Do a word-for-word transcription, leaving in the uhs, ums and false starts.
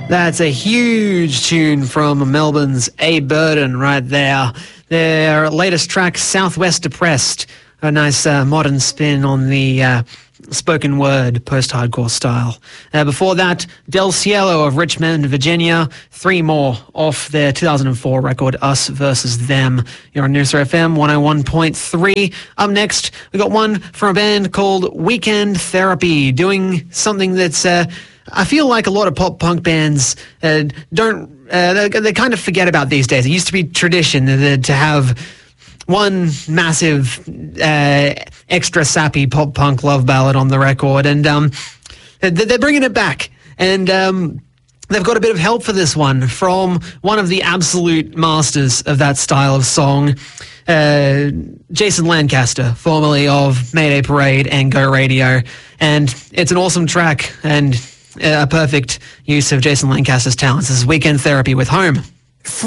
That's a huge tune from Melbourne's A. Burden right there. Their latest track, Southwest Depressed, a nice uh, modern spin on the uh, spoken word post-hardcore style. Uh, before that, Del Cielo of Richmond, Virginia, three more off their two thousand four record, Us Versus Them. You're on Noosa F M one oh one point three. Up next, we got one from a band called Weekend Therapy, doing something that's... Uh, I feel like a lot of pop punk bands uh, don't, uh, they, they kind of forget about these days. It used to be tradition uh, to have one massive, uh, extra sappy pop punk love ballad on the record, and um, they're bringing it back. And um, they've got a bit of help for this one from one of the absolute masters of that style of song, uh, Jason Lancaster, formerly of Mayday Parade and Go Radio. And it's an awesome track, and a perfect use of Jason Lancaster's talents. This is Weekend Therapy with Home.